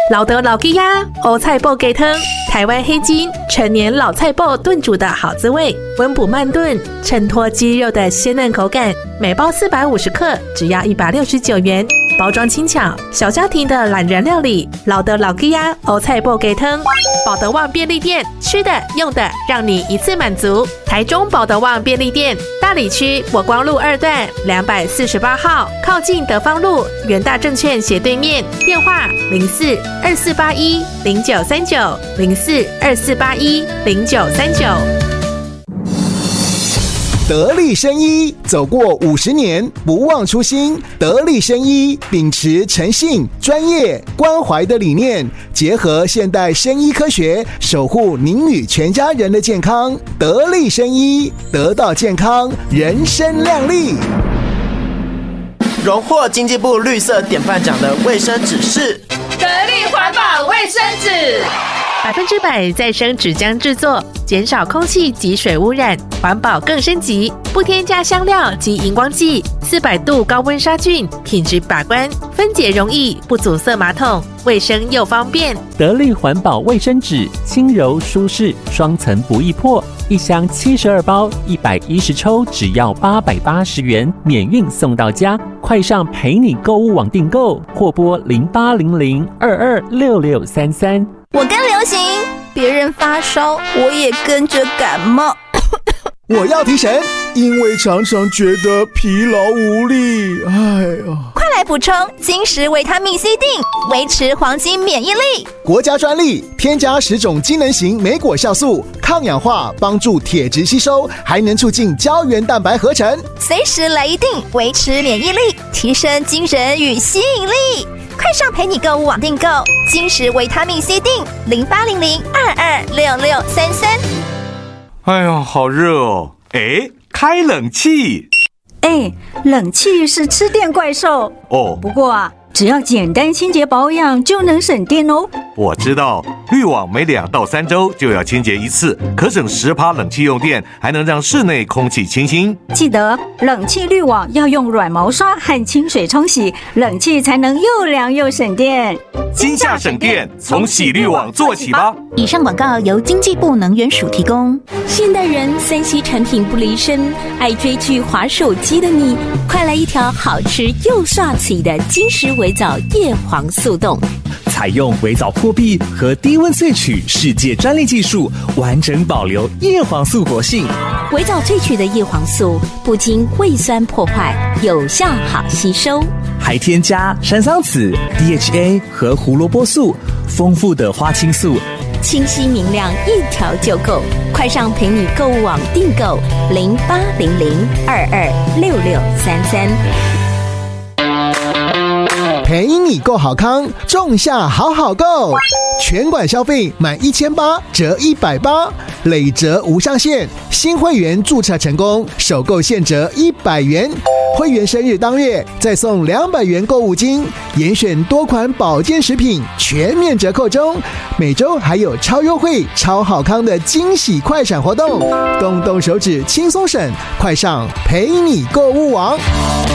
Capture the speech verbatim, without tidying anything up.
老德老鸡鸭欧菜脯鸡汤，台湾黑金陈年老菜脯炖煮的好滋味，温补慢炖，衬托鸡肉的鲜嫩口感。每包四百五十克，只要一百六十九元。包装轻巧，小家庭的懒人料理。老德老鸡鸭欧菜脯鸡汤，保德旺便利店，吃的用的让你一次满足。台中保德旺便利店，大里区国光路二段两百四十八号，靠近德芳路元大证券斜对面。电话零四二四八一零九三九零四二四八一零九三九。 得力生医走过五十年，不忘初心。得力生医秉持诚信、专业、关怀的理念，结合现代生医科学，守护您与全家人的健康。得力生医，得到健康，人生亮丽。 荣获经济部绿色典范奖的卫生纸是得力环保卫生纸。 百分之百再生纸浆制作，减少空气及水污染，环保更升级。不添加香料及荧光剂，四百度高温杀菌，品质把关，分解容易，不阻塞马桶，卫生又方便。 得力环保卫生纸，轻柔舒适，双层不易破，一箱七十二包，一百一十抽，只要八百八十元，免运送到家。快上陪你购物网订购，或拨零八零零二二六六三三。 我跟流行，别人发烧，我也跟着感冒。 我要提神，因为常常觉得疲劳无力。哎呀， 快来补充金石维他命 C 锭，维持黄金免疫力。 国家专利，添加十种机能型莓果酵素，抗氧化，帮助铁质吸收，还能促进胶原蛋白合成。 随时来一锭，维持免疫力，提升精神与吸引力。快上陪你购物网订购金石维他命 C 锭，零八零零二二六六三三。 哎呦，好热哦！哎，开冷气。 哎，冷气是吃电怪兽哦。 不过啊，只要简单清洁保养就能省电哦。 我知道，滤网每两到三周就要清洁一次，可省十趴冷气用电，还能让室内空气清新。 记得冷气滤网要用软毛刷和清水冲洗，冷气才能又凉又省电。 今夏省电，从洗滤网做起吧。 以上广告由经济部能源署提供。 现代人三 C 产品不离身，爱追剧滑手机的你，快来一条好吃又刷起的金石微藻叶黄素冻。 采用微藻破壁和低温萃取世界专利技术，完整保留叶黄素活性。 微藻萃取的叶黄素不经胃酸破坏，有效好吸收， 还添加山桑子、D H A 和胡萝卜素，丰富的花青素， 清晰明亮，一条就够。快上陪你购物网订购零八零零二二六六三三。 陪你购好康，仲夏好好购，全馆消费满一千八折一百八，累折无上限。新会员注册成功，首购现折一百元，会员生日当月再送两百元购物金，严选多款保健食品全面折扣中，每周还有超优惠、超好康的惊喜快闪活动，动动手指轻松省，快上陪你购物网。